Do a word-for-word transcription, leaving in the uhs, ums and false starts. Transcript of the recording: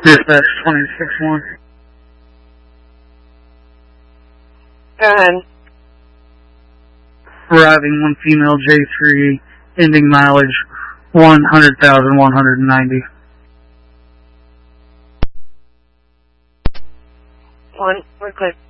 Dispatch twenty-six one. Go ahead. Arriving one female J three, ending mileage one hundred thousand one hundred ninety. One, we're clear.